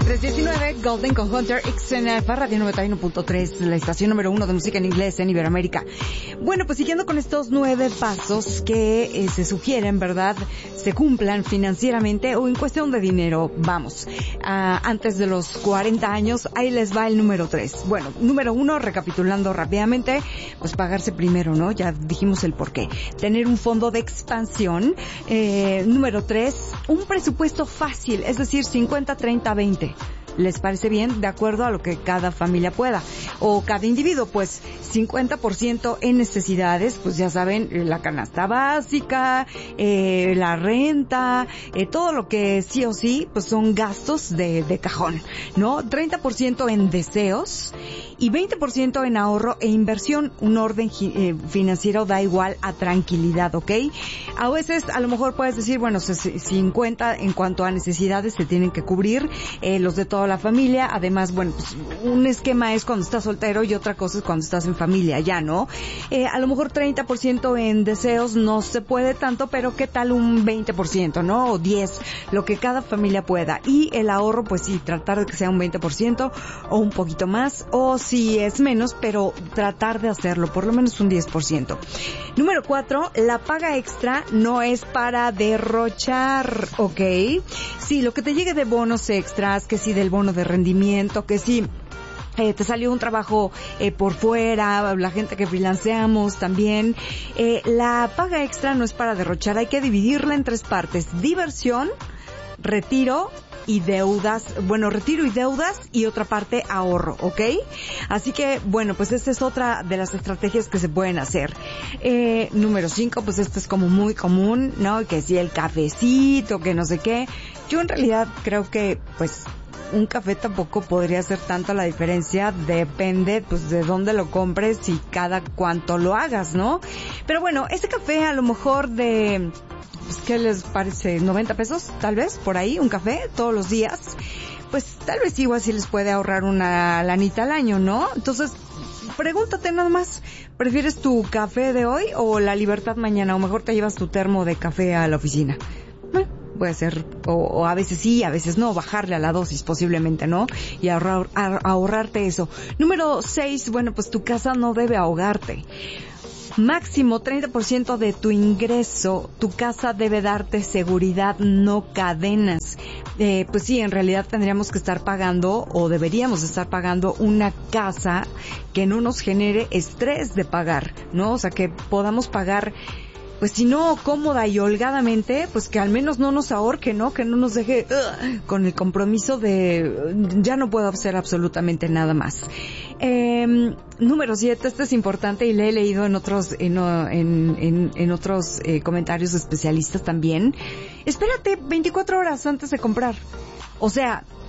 319, Golden con Hunter X en Alfa Radio 91.3, la estación número 1 de música en inglés en Iberoamérica. Bueno, pues siguiendo con estos 9 pasos que se sugieren, ¿verdad?, se cumplan financieramente o en cuestión de dinero. Vamos, antes de los 40 años, ahí les va el número 3. Bueno, número 1, recapitulando rápidamente, pues pagarse primero, ¿no? Ya dijimos el porqué. Tener un fondo de expansión. Número 3, un presupuesto fácil, es decir, 50, 30, 20. ¿Les parece bien? De acuerdo a lo que cada familia pueda. O cada individuo, pues 50% en necesidades, pues ya saben, la canasta básica, la renta, todo lo que sí o sí, pues son gastos de cajón, ¿no? 30% en deseos y 20% en ahorro e inversión. Un orden financiero da igual a tranquilidad, ¿ok? A veces, a lo mejor puedes decir, bueno, 50 en cuanto a necesidades se tienen que cubrir, los de toda la familia. Además, bueno, pues un esquema es cuando estás soltero y otra cosa es cuando estás en familia, ya, ¿no? A lo mejor 30% en deseos no se puede tanto, pero ¿qué tal un 20%, no? O 10, lo que cada familia pueda. Y el ahorro, pues sí, tratar de que sea un 20% o un poquito más, o si es menos, pero tratar de hacerlo, por lo menos un 10%. Número 4, la paga extra no es para derrochar, ¿ok? Sí, lo que te llegue de bonos extras, que sí del bono de rendimiento, que sí te salió un trabajo por fuera, la gente que freelanceamos también. La paga extra no es para derrochar, hay que dividirla en 3 partes: diversión, retiro y deudas, bueno, retiro y deudas, y otra parte ahorro, ¿ok? Así que, bueno, pues esta es otra de las estrategias que se pueden hacer. Número 5, pues esto es como muy común, ¿no? Que si el cafecito, que no sé qué. Yo en realidad creo que, pues, un café tampoco podría hacer tanto la diferencia, depende pues de dónde lo compres y cada cuánto lo hagas, ¿no? Pero bueno, ese café a lo mejor de, pues, ¿qué les parece? 90 pesos, tal vez, por ahí, un café todos los días, pues tal vez igual sí les puede ahorrar una lanita al año, ¿no? Entonces, pregúntate nada más, ¿prefieres tu café de hoy o la libertad mañana? O mejor te llevas tu termo de café a la oficina. Puede ser, o a veces sí, a veces no, bajarle a la dosis posiblemente, ¿no? Y ahorrarte eso. Número 6, bueno, pues tu casa no debe ahogarte. Máximo 30% de tu ingreso, tu casa debe darte seguridad, no cadenas. Pues sí, en realidad tendríamos que estar pagando, o deberíamos estar pagando, una casa que no nos genere estrés de pagar, ¿no? O sea, que podamos pagar, pues si no cómoda y holgadamente, pues que al menos no nos ahorque, ¿no? Que no nos deje con el compromiso de ya no puedo hacer absolutamente nada más. Número 7, este es importante y le he leído en otros en otros comentarios de especialistas también. Espérate 24 horas antes de comprar. O sea,